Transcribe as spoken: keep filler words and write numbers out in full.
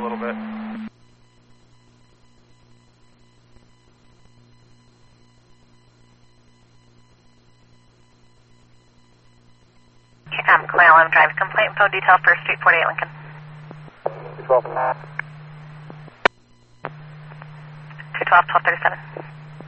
little bit. Um, Clay Allen Drive, complaint info detail for Street forty-eight Lincoln. two twelve. two twelve, twelve thirty-seven.